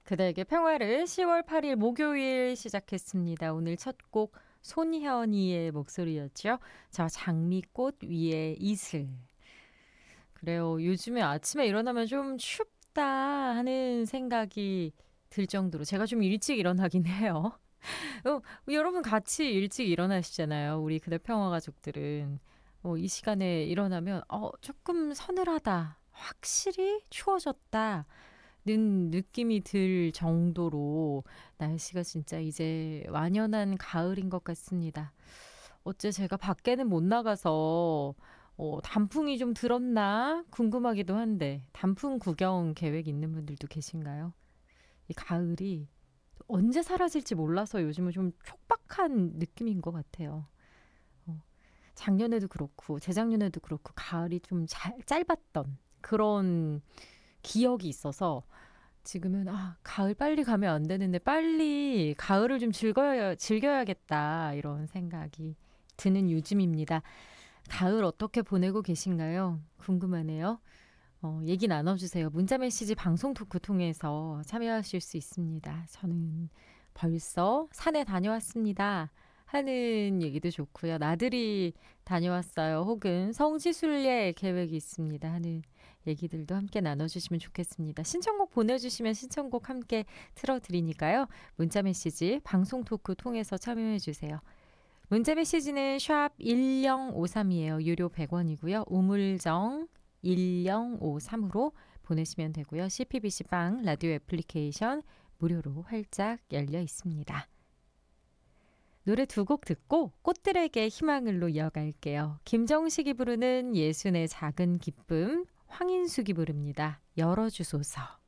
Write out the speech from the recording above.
그대에게 평화를 10월 8일 목요일 시작했습니다. 오늘 첫 곡 손현이의 목소리였죠. 저 장미꽃 위에 이슬. 그래요. 요즘에 아침에 일어나면 좀 춥다 하는 생각이 들 정도로 제가 좀 일찍 일어나긴 해요. 여러분 같이 일찍 일어나시잖아요. 우리 그대 평화 가족들은. 이 시간에 일어나면 조금 서늘하다. 확실히 추워졌다. 는 느낌이 들 정도로 날씨가 진짜 이제 완연한 가을인 것 같습니다. 어째 제가 밖에는 못 나가서 단풍이 좀 들었나 궁금하기도 한데 단풍 구경 계획 있는 분들도 계신가요? 이 가을이 언제 사라질지 몰라서 요즘은 좀 촉박한 느낌인 것 같아요. 어, 작년에도 그렇고 재작년에도 그렇고 가을이 좀 짧았던 그런 기억이 있어서 지금은 가을 빨리 가면 안 되는데 빨리 가을을 좀 즐겨야겠다 이런 생각이 드는 요즘입니다. 가을 어떻게 보내고 계신가요? 궁금하네요. 얘기 나눠주세요. 문자 메시지 방송 토크 통해서 참여하실 수 있습니다. 저는 벌써 산에 다녀왔습니다 하는 얘기도 좋고요. 나들이 다녀왔어요. 혹은 성지순례 계획이 있습니다 하는 얘기들도 함께 나눠주시면 좋겠습니다. 신청곡 보내주시면 신청곡 함께 틀어드리니까요. 문자 메시지 방송 토크 통해서 참여해주세요. 문자 메시지는 샵 1053이에요. 유료 100원이고요. 우물정 1053으로 보내시면 되고요. CPBC 빵 라디오 애플리케이션 무료로 활짝 열려 있습니다. 노래 두 곡 듣고 꽃들에게 희망을로 이어갈게요. 김정식이 부르는 예순의 작은 기쁨, 황인숙이 부릅니다. 열어주소서.